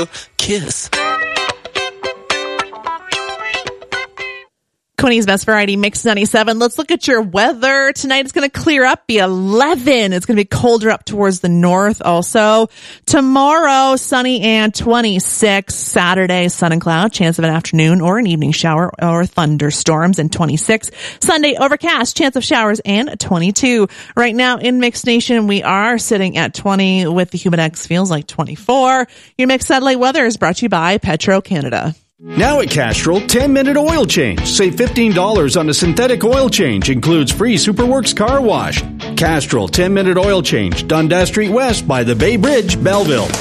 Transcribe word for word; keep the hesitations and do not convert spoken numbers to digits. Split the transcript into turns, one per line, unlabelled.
love. Kiss.
Quinny's Best Variety Mix ninety-seven. Let's look at your weather. Tonight it's going to clear up, be eleven. It's going to be colder up towards the north also. Tomorrow, sunny and twenty-six. Saturday, sun and cloud. Chance of an afternoon or an evening shower or thunderstorms and twenty-six. Sunday, overcast. Chance of showers and twenty-two. Right now in Mix Nation, we are sitting at twenty with the Humidex feels like twenty-four. Your Mix Satellite weather is brought to you by Petro-Canada.
Now at Castrol, ten-minute oil change. Save fifteen dollars on a synthetic oil change. Includes free Superworks car wash. Castrol ten-minute oil change. Dundas Street West by the Bay Bridge, Belleville.